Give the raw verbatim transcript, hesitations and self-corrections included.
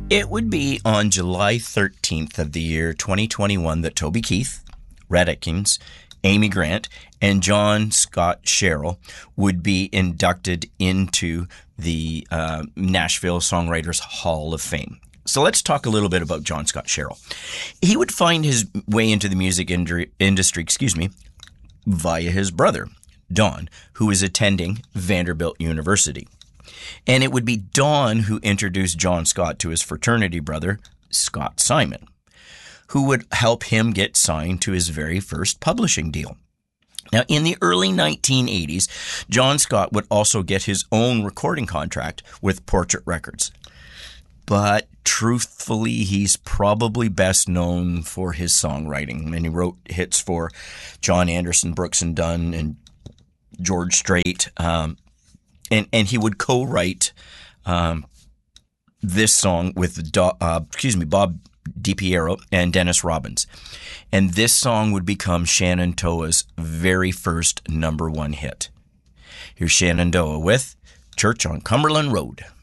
It would be on July thirteenth of the year twenty twenty-one that Toby Keith, Rhett Akins, Amy Grant, and John Scott Sherrill would be inducted into the uh, Nashville Songwriters Hall of Fame. So let's talk a little bit about John Scott Sherrill. He would find his way into the music indri- industry, excuse me, via his brother, Don, who was attending Vanderbilt University. And it would be Don who introduced John Scott to his fraternity brother, Scott Simon, who would help him get signed to his very first publishing deal. Now, in the early nineteen eighties, John Scott would also get his own recording contract with Portrait Records. But truthfully, he's probably best known for his songwriting. And he wrote hits for John Anderson, Brooks and Dunn, and George Strait. Um, and, and he would co-write um, this song with Do, uh, excuse me, Bob DiPiero and Dennis Robbins. And this song would become Shenandoah's very first number one hit. Here's Shenandoah with Church on Cumberland Road.